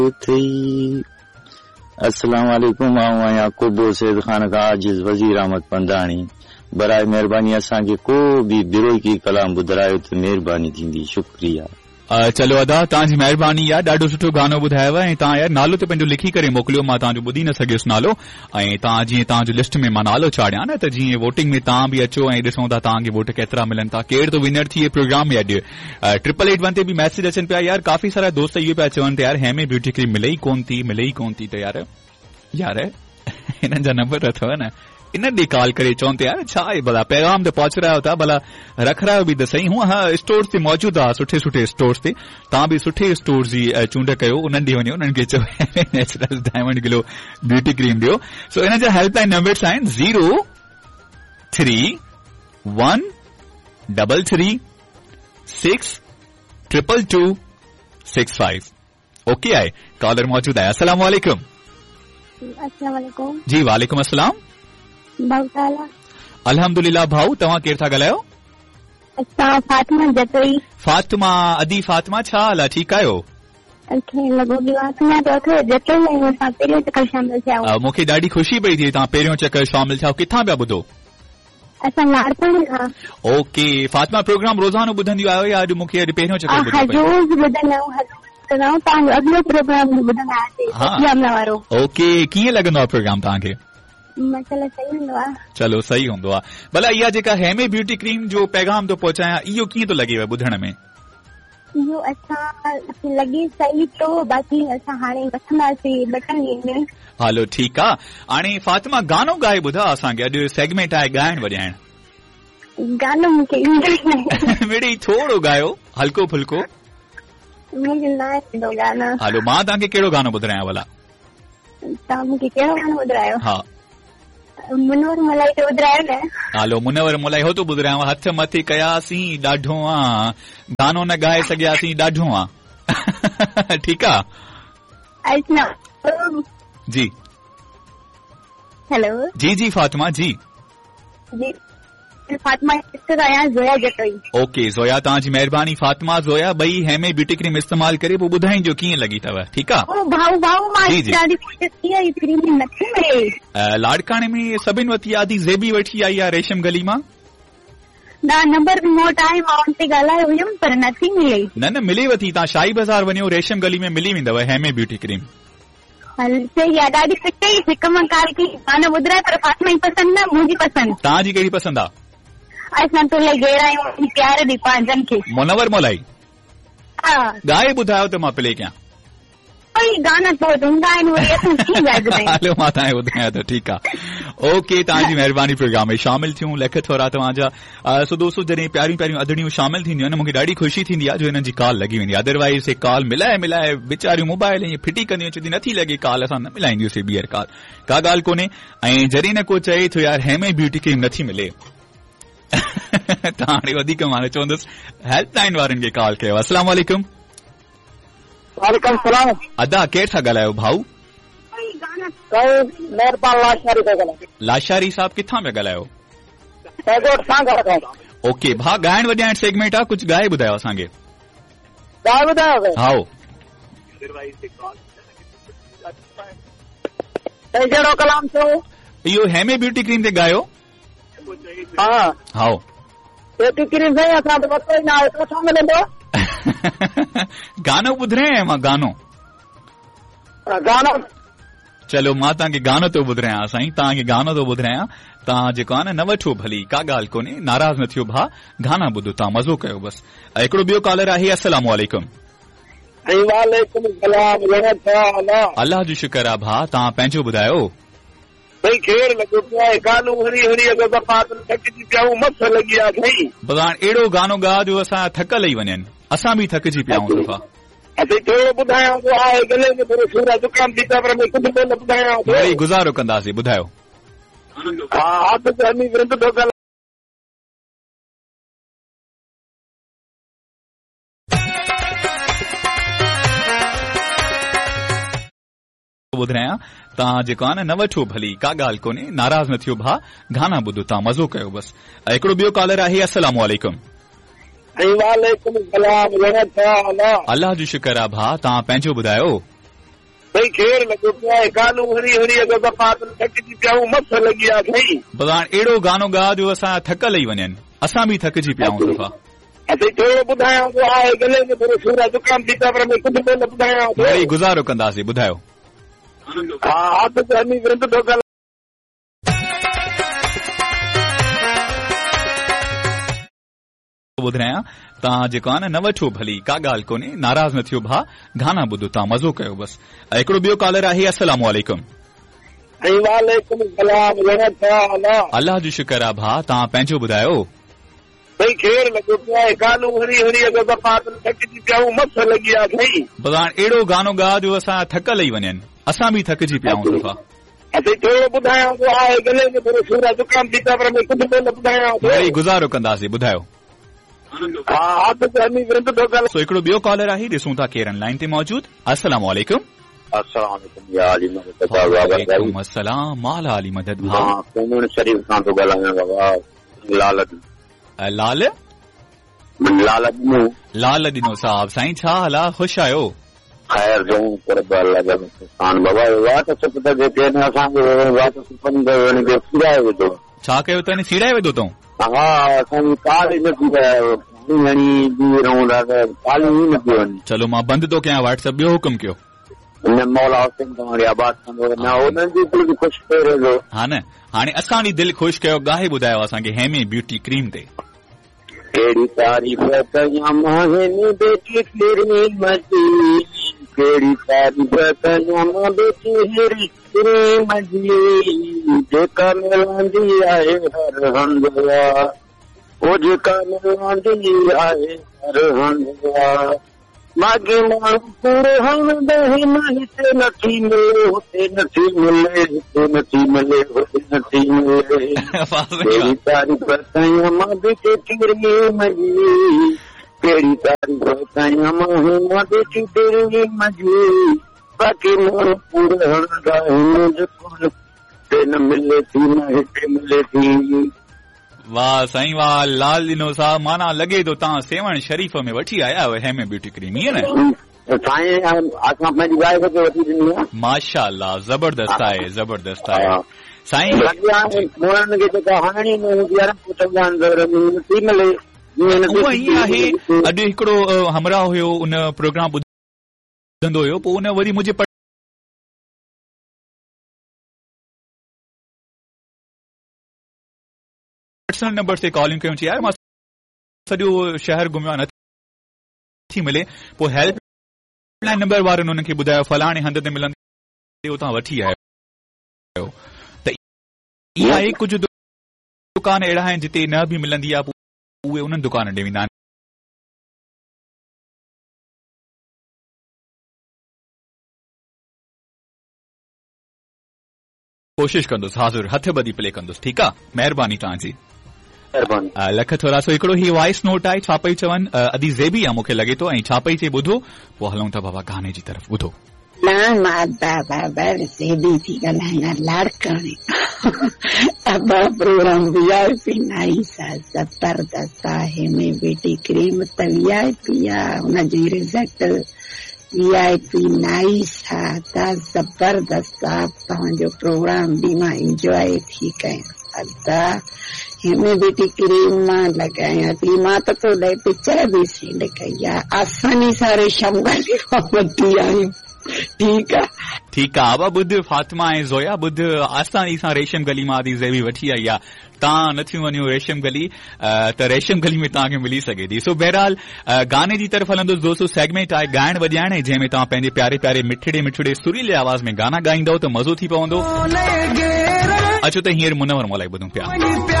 अस्सलाम वालेकुम। आऊं याकूब सैयद खान का आजिज वजीर अहमद पंदाणी। बराए मेहरबानी असांखे को बि बिरोई की कलाम ॿुधायो त मेहरबानी थींदी। शुक्रिया। चलो अदा तव्हांजी महिरबानी यार, ॾाढो सुठो गानो ॿुधायव ऐं तव्हां यार नालो त पंहिंजो लिखी करे मोकिलियो, मां तव्हांजो ॿुधी न सघियुसि नालो। ऐं तव्हां जीअं तव्हांजो लिस्ट में मां नालो चाढ़ियां न, त जीअं वोटिंग में तव्हां बि अचो ऐं ॾिसूं था तव्हांखे वोट केतिरा मिलनि था, केरु तो विनर थिए प्रोग्राम में। अॼु 8881 ते बि मैसेज अचनि पिया यार, काफ़ी सारा दोस्त इहो पिया चवनि त यार हेमे ब्यूटी क्रीम मिले ई कोन थी त यार हिननि जा नंबर अथव न, इन ॾे कॉल करे चवनि था यार छा आहे भला पैगाम त पहुच रहियो था, भला रख रहियो बि त सही। हूअं हा स्टोर्स ते मौजूदु आहे, सुठे स्टोर्स ते, तव्हां बि सुठे स्टोर्स जी चूंड कयो, उन्हनि ॾे वञो, उन्हनि खे चओ natural diamond glow beauty cream ॾियो। सो इन जा हेल्पलाइन नंबर्स आहिनि 03113362265। ओके आहे, कॉलर मौजूद आहे। अस्सलाम वालेकुम। अस्सलाम वालेकुम। जी वालेकुम अस्सलाम। अल्हम्दुलिल्लाह भाऊ, तव्हां केरु था ॻाल्हायो? फातिमा जतोई। फातिमा अदी फातिमा, छा हाल आहे, ठीकु आहियो? मूंखे ॾाढी ख़ुशी पई थिए तव्हां पहिरियों चकर शामिल थिया। किथां पिया ॿुधो? ओके फातिमा, प्रोग्राम रोज़ानो ॿुधंदी आहियो या अॼु मूंखे पहिरियों चकर? ओके, कीअं लॻंदो आहे प्रोग्राम तव्हांखे? चलो सही हूंदो आहे। भला इहा जेका हेमे ब्यूटी क्रीम जो पैगाम थो पहुचायां, इहो कीअं थो लॻेव ॿुधण में? इहो लॻे सही तो, बाक़ी असां हाणे वठंदासीं ॿ टे ॾींहंनि में। हलो ठीकु आहे। हाणे फातिमा गानो ॻाए ॿुधा असांखे, अॼु सेगमेंट आहे ॻाइण वॼाइण। गानो मूंखे मिड़ी थोरो ॻायो, हल्को फुल्को। हलो मां तव्हांखे कहिड़ो गानो ॿुधायां भला? तव्हां मूंखे कहिड़ो गानो ॿुधायो? हा मुनवर मलाई तो ॿुधायो न। हलो मुनवर मलाई हो तो ॿुधायांव। हथ मथे कयासीं ॾाढो आ, गानो न ॻाए सघियासीं ॾाढो आ। ठीकु आहे जी। हेलो जी फातिमा जी। फातिमा ज़ोया जतोई। ओके ज़ोया, तव्हांजी महिरबानी। फातिमा ज़ोया ॿई हेमे ब्यूटी क्रीम इस्तेमाल करे पोइ ॿुधाइजो कीअं लॻी अथव। ठीकु आहे लाड़काणे में सभिनि वटि आदि ज़ेबी वठी आई आहे रेशम गली मां। नंबर नोट आहे, मां उन ते ॻाल्हायो हुयमि पर नथी मिले। न मिले वठी, तव्हां शाही बाज़ार वञो, रेशम गली में मिली वेंदव हेमे ब्यूटी क्रीम। सही आहे, ॾाढी सुठी हिकमकार की गानो ॿुधाए, पर फातिमा जी पसंदि न, मुंहिंजी पसंदि। तव्हांजी कहिड़ी पसंदि आहे? असां तो घेरा आहियूं प्यार ॾे पंहिंजनि खे। मुनवर मलाई ॻाए ॿुधायो त मां प्ले कयां। गाना बहुत हूंदा आहिनि, हलो मां तव्हांखे ॿुधायां थो। ठीकु आहे, ओके तव्हांजी महिरबानी। प्रोग्राम में शामिल थियूं लख थोरा तव्हांजा। सो दोस्तों, जॾहिं प्यारियूं अदड़ियूं शामिल थींदियूं आहिनि, मूंखे ॾाढी ख़ुशी थींदी आहे जो हिननि जी कॉल लॻी वेंदी आहे। अदरवाइज़ हे कॉल मिलाए वीचारियूं मोबाइल ईअं फिटी कंदियूं, चवंदी नथी लॻे कॉल, असां न मिलाईंदियूंसीं ॿीहर कॉल, का ॻाल्हि कोन्हे। ऐं जॾहिं न को चए थो यार हेमे ब्यूटी क्रीम नथी मिले, त हाणे वधीक मां चवंदुसि हेल्पलाइन वारनि खे कॉल कयो। अस्सलाम वालेकुम। वालेकुम सलाम। अदा केरु था ॻाल्हायो भाऊ? लाशारी साहब, किथां पिया ॻाल्हायो? ओके भाउ, ॻाइण वॼाइण सेगमेंट आहे, कुझु ॻाए ॿुधायो असांखे। हाओ कलाम इहो हेमे ब्यूटी क्रीम ते ॻायो। हाओ गानो ॿुधायां मां, गानो। चलो मां तव्हांखे गानो थो ॿुधायां साईं, तव्हांखे गानो थो ॿुधायां। तव्हां जेको आहे न वठो भली, का ॻाल्हि कोन्हे, नाराज़ न थियो भाउ, गाना ॿुधो, तव्हां मज़ो कयो बस। हिकिड़ो ॿियो कॉलर आहे। अस्सलाम वालेकुम। वालेकुम। अल्लाह जो शुक्र आहे भाउ, तव्हां पंहिंजो ॿुधायो। भॻवान अहिड़ो गानो ॻा जो असां थक लही वञनि, असां बि थकिजी पिया आहियूं दफ़ा। गुज़ारो कंदासीं, ॿुधायो। ॿुधायां तव्हां जेको आहे न वठो भली, का ॻाल्हि कोन्हे, नाराज़ न थियो भाउ, गाना ॿुधो, तव्हां मज़ो कयो बस। हिकिड़ो ॿियो कॉलर आहे। अस्सलाम वालेकुम। अल्लाह जो शुक्र आहे भाउ, तव्हां पंहिंजो ॿुधायो। भाई खेर लॻो पियो आहे गानो हरी हरी अगरि दफ़ा थकिजी पिया आहियूं मस लॻी आहे साईं बदा अहिड़ो गानो गा जो असां थक लही वञनि असां बि थकिजी पिया आहियूं दफ़ा असां थोरो ॿुधायां थो आहे गले में थोरो सूर आहे जुकाम थी पिया पर कुझु कोन ॿुधायां थो वरी गुज़ारो कंदासीं ॿुधायो हा हथ हनी विरंद थो ॻाल्हायां ॿुधायां तव्हां जेको आहे न वठो भली का ॻाल्हि कोन्हे नाराज़ न थियो भाउ गाना ॿुधो तव्हां मज़ो कयो बसि हिकिड़ो ॿियो कॉलर आहे अस्सलाम वालेकुम अलाह जो शुक्र आहे भाउ तव्हां पंहिंजो ॿुधायो भाई खेर लॻो पियो आहे गानो हरी हरी अगरि दफ़ा थकिजी पिया आहियूं मस लॻी आहे साईं बदा अहिड़ो गानो गा जो असां थक लही वञनि असां बि थकिजी पिया आहियूं दफ़ा असां थोरो ॿुधायां थो आहे गले में थोरो सूर आहे जुकाम थी पिया पर कुझु कोन ॿुधायां थो वरी गुज़ारो कंदासीं ॿुधायो हा हथ हनी विरंद थो ॻाल्हायां सो हिकिड़ो ॿियो कॉलर आहे ॾिसूं था केरु लाइन ते मौजूद अस्सलाम वालेकुम वालेकुम अस्सलाम माला अली मदद कोमण शरीफ खां थो ॻाल्हायां बाबा लाल ॾिनो साहब साईं छा हाल आहे ख़ुशि आहियो ख़ैर जो बाबा वाट सुख त जेके आहिनि असांखे वाट सुखनि सीड़ाए विधो छा कयो अथनि सीड़ाए विधो अथऊं हा असांजी कार ई नथी रहूं कालियूं ई नथी वञे चलो मां बंदि थो कयां व्हाट्सएप ॿियो हुकुम कयो मौला हुसैन तव्हांजी आबाद कंदो न उन्हनि जी दिलि बि ख़ुशि थी रहियो हा न हाणे असांजी दिलि ख़ुशि कयो ॻाहे ॿुधायो असांखे हेमे ब्यूटी क्रीम ते कहिड़ी तारीफ़ कयां मां हेमी बेटी क्रीम जी कहिड़ी तारीफ़ कयां मां बेटी हेरी क्रीम जी जेका मिलंदी आहे हर हंध वो जेका मिलंदी आहे हर हंध मागे माण्हू पूरो हंध हिन हिते नथी मिले हुते नथी मिले हिते नथी मिले हुते नथी मिले कहिड़ी तारीफ़ कयां मां बेटी क्रीम जी कहिड़ी तारीफ़ कयां मां बेटी क्रीम जी बाक़ी माण्हू पूरो हंध हिन जेको हिते न मिले थी न हिते मिले थी वाह साईं वाह लाल ॾिनो साहब माना लॻे थो तव्हां सेवण शरीफ़ में वठी आया आहियो हेमे ब्यूटी क्रीम ईअं न साईं असां पंहिंजी ॻाल्हि खे वठी ॾिनी आहे माशा अल्लाह ज़बरदस्त आहे ज़बरदस्त आहे साईं मोहन खे जेका हणणी न हूंदी आहे थी मिले उहो ईअं आहे अॼु हिकिड़ो हमरा हुयो उन प्रोग्राम ॿुधंदो हुयो पोइ उन वरी मुंहिंजे पर्सनल नंबर से कॉलिंग कयूं यार मां सॼो शहर घुमियो नथी मिले पोइ हेल्प लाइन नंबर वारनि हुननि खे ॿुधायो फलाणे हंध ते मिलंदी उतां वठी आयो त इहा आहे कुझु दुकान अहिड़ा आहिनि जिते न बि मिलंदी आहे उहे उन्हनि दुकाननि ॾे वेंदा आहिनि कोशिशि कंदुसि हाज़ुर हथ ॿधी प्ले कंदुसि ठीकु आहे महिरबानी तव्हांजी लख थोरा सो हिकिड़ो ही वॉइस नोट आहे छा पई चवनि अदी ज़ेबी आहे मूंखे लॻे थो ऐं छा पई चए ॿुधो पोइ हलूं था बाबा गाने जी तरफ़ ॿुधो ज़ेबी थी ॻाल्हायां लाड़काणे प्रोग्राम VIP नाइस आहे ज़बरदस्त आहे में बेटी क्रीम त VIP आहे हुनजी रिज़ल्ट VIP नाइस आहे त ज़बरदस्त आहे तव्हांजो प्रोग्राम बि मां इंजॉय थी कयां हिन बेटी क्रीम मां लॻायां थी मां त तोॾे पिक्चर बि सेंड कई आहे आसानी सां रेशम ॻाल्हि वठी आहियूं ठीकु आहे बाबा ॿुध फातिमा ऐं ज़ोया ॿुध आसानी सां रेशम गली मां आदि ज़ेबी वठी आई आहे तव्हां नथियूं वञो रेशम गली त रेशम गली में तव्हांखे मिली सघे थी सो बहरहाल गाने जी तरफ़ हलंदुसि दोस्तो सेगमेंट आहे ॻाइण वॼाइण जंहिंमें तव्हां पंहिंजे प्यारे प्यारे मिठड़े सुरीले आवाज़ में गाना ॻाईंदव त मज़ो थी पवंदो अचो त हींअर मुनवर मौलाई ॿुधूं पिया